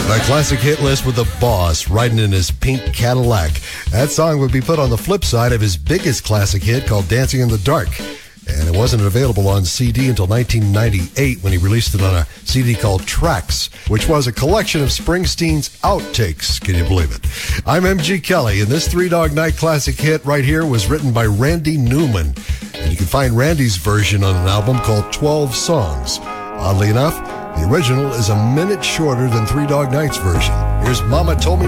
A classic hit list with the Boss riding in his pink Cadillac. That song would be put on the flip side of his biggest classic hit called Dancing in the Dark. And it wasn't available on CD until 1998 when he released it on a CD called Tracks, which was a collection of Springsteen's outtakes. Can you believe it? I'm MG Kelly, and this Three Dog Night classic hit right here was written by Randy Newman. And you can find Randy's version on an album called 12 Songs. Oddly enough, the original is a minute shorter than Three Dog Night's version. Here's Mama Told Me